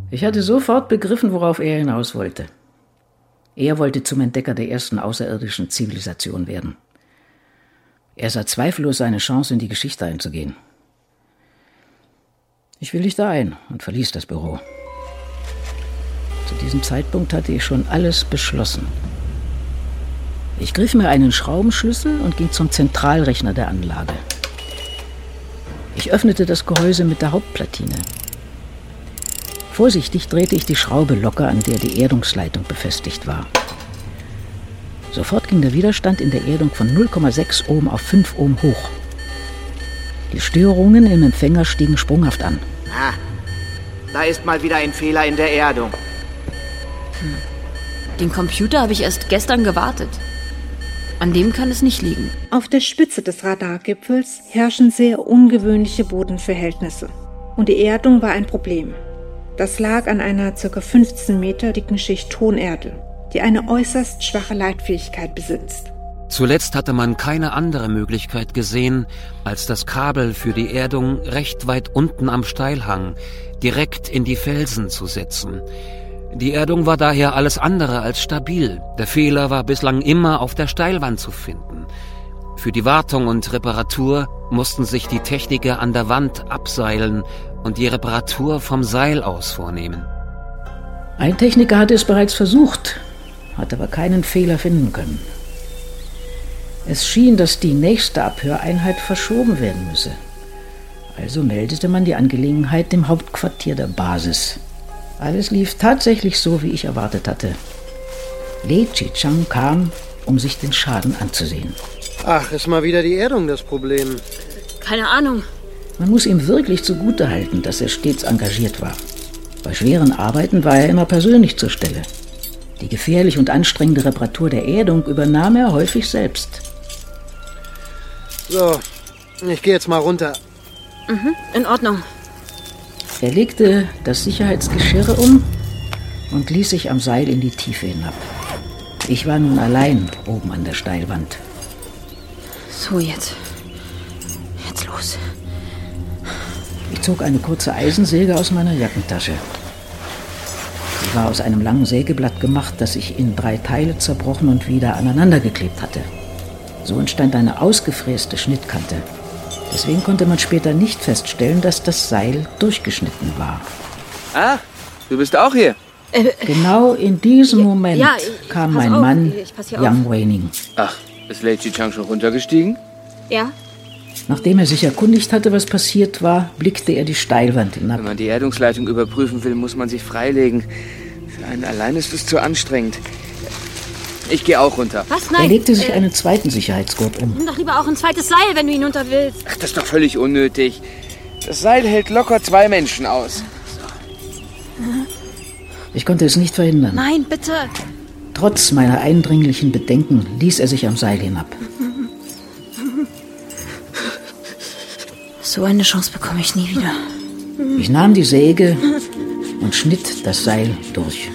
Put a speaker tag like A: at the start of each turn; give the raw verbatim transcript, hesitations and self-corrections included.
A: Ich hatte sofort begriffen, worauf er hinaus wollte. Er wollte zum Entdecker der ersten außerirdischen Zivilisation werden. Er sah zweifellos seine Chance, in die Geschichte einzugehen. Ich willigte ein und verließ das Büro. Zu diesem Zeitpunkt hatte ich schon alles beschlossen. Ich griff mir einen Schraubenschlüssel und ging zum Zentralrechner der Anlage. Ich öffnete das Gehäuse mit der Hauptplatine. Vorsichtig drehte ich die Schraube locker, an der die Erdungsleitung befestigt war. Sofort ging der Widerstand in der Erdung von null Komma sechs Ohm auf fünf Ohm hoch. Die Störungen im Empfänger stiegen sprunghaft an.
B: Ah, da ist mal wieder ein Fehler in der Erdung.
C: Hm. Den Computer habe ich erst gestern gewartet. An dem kann es nicht liegen.
D: Auf der Spitze des Radargipfels herrschen sehr ungewöhnliche Bodenverhältnisse. Und die Erdung war ein Problem. Das lag an einer ca. fünfzehn Meter dicken Schicht Tonerde, die eine äußerst schwache Leitfähigkeit besitzt.
E: Zuletzt hatte man keine andere Möglichkeit gesehen, als das Kabel für die Erdung recht weit unten am Steilhang, direkt in die Felsen zu setzen. Die Erdung war daher alles andere als stabil. Der Fehler war bislang immer auf der Steilwand zu finden. Für die Wartung und Reparatur mussten sich die Techniker an der Wand abseilen und die Reparatur vom Seil aus vornehmen.
A: Ein Techniker hatte es bereits versucht, hat aber keinen Fehler finden können. Es schien, dass die nächste Abhöreinheit verschoben werden müsse. Also meldete man die Angelegenheit dem Hauptquartier der Basis. Alles lief tatsächlich so, wie ich erwartet hatte. Lee Chi-Chang kam, um sich den Schaden anzusehen.
F: Ach, ist mal wieder die Erdung das Problem.
C: Keine Ahnung.
A: Man muss ihm wirklich zugutehalten, dass er stets engagiert war. Bei schweren Arbeiten war er immer persönlich zur Stelle. Die gefährliche und anstrengende Reparatur der Erdung übernahm er häufig selbst.
F: So, ich gehe jetzt mal runter.
C: Mhm, in Ordnung.
A: Er legte das Sicherheitsgeschirr um und ließ sich am Seil in die Tiefe hinab. Ich war nun allein oben an der Steilwand.
C: So, jetzt. Jetzt los.
A: Ich zog eine kurze Eisensäge aus meiner Jackentasche. Sie war aus einem langen Sägeblatt gemacht, das ich in drei Teile zerbrochen und wieder aneinandergeklebt hatte. So entstand eine ausgefräste Schnittkante. Deswegen konnte man später nicht feststellen, dass das Seil durchgeschnitten war.
B: Ah, du bist auch hier.
C: Äh,
A: genau in diesem Moment
C: ja, ich,
A: kam
C: pass
A: mein
C: auf,
A: Mann,
C: ich
A: Yang Weining.
B: Ach, ist Lee Chi-Chang schon runtergestiegen?
C: Ja.
A: Nachdem er sich erkundigt hatte, was passiert war, blickte er die Steilwand hinab.
B: Wenn man die Erdungsleitung überprüfen will, muss man sich freilegen. Für einen allein ist es zu anstrengend. Ich gehe auch runter.
C: Was? Nein.
A: Er legte sich
C: äh,
A: einen zweiten Sicherheitsgurt um.
C: Nimm doch lieber auch ein zweites Seil, wenn du hinunter willst.
B: Ach, das ist doch völlig unnötig. Das Seil hält locker zwei Menschen aus.
A: Ich konnte es nicht verhindern.
C: Nein, bitte.
A: Trotz meiner eindringlichen Bedenken ließ er sich am Seil hinab.
C: So eine Chance bekomme ich nie wieder.
A: Ich nahm die Säge und schnitt das Seil durch.